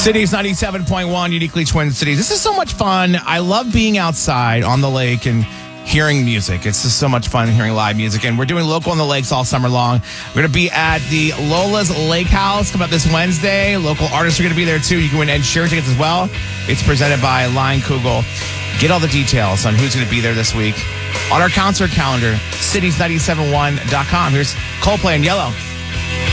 Cities 97.1, uniquely Twin Cities. This is so much fun. I love being outside on the lake and hearing music. It's just so much fun hearing live music. And we're doing Local on the Lakes all summer long. We're going to be at the Lola's Lake House coming up this Wednesday. Local artists are going to be there too. You can win Ed Sheeran tickets as well. It's presented by Lion Kugel. Get all the details on who's going to be there this week on our concert calendar, cities971.com. Here's Coldplay and Yellow.